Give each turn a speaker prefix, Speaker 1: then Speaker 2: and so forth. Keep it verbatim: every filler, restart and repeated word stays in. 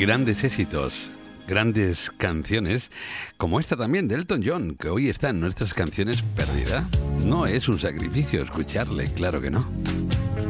Speaker 1: Grandes éxitos, grandes canciones, como esta también de Elton John, que hoy está en nuestras canciones perdida. No es un sacrificio escucharle, claro que no.